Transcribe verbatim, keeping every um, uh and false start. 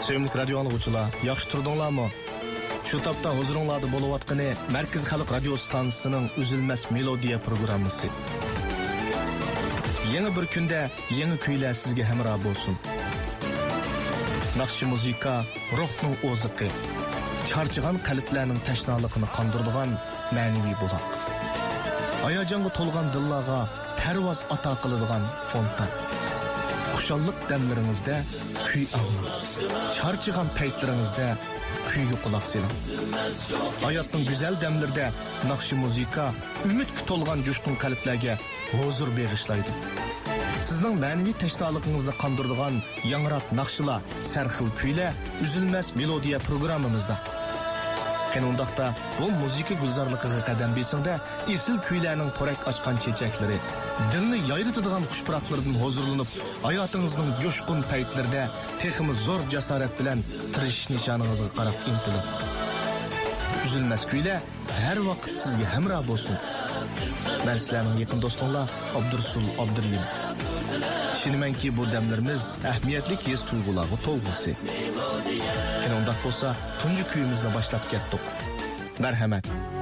Sevimli radio anlıqçılar, yaxşı turdunlarmı? Şu tapda huzuringlarda bo'layotgani Markaz Xalq radio stansiyasining Üzülmez Melodiya programmasi. Yeni bir kunda yangi kuylar sizga hamroh bo'lsin. Naqshi muzika ruhning o'ziqi, charchagan qalblarning tashnaligini qondiradigan ma'naviy buloq. Hayajonga to'lgan dillarga parvoz ato qiladigan fontan. Xushallik damlaringizda kuy anglang. Charchagan paytlaringizda kuyga quloq soling. Hayotning go'zal damlarida naqshi muzika umidga to'lgan jo'shqin qalblarga huzur bag'ishlaydi. Sizning ma'naviy tashnoligingizni qondiradigan yangroq naqshlar, sarxil kuylar Üzülmez Melodiya programmamizda. Qanundaqda bu muzika gulzorligiga qadam besingda esil kuylarning porak ochgan chechaklari, dilni yayritadigan xushpuraklardan huzurlanib, hayotingizning jo'shqin paytlarida texmi zo'r jasorat bilan tirish nishoningizga qarab intiling. Üzülmez kuylar har vaqt sizga hamroh bo'lsin. Men sizlarning yaqin do'stinglar Abdursul Abdurlim. Ishonamanki bu damlarimiz ahamiyatli his tuyg'ularga to'lg'isi. Qanday bo'lsa, tunji kuyimizni boshlab ketdik. Marhamat.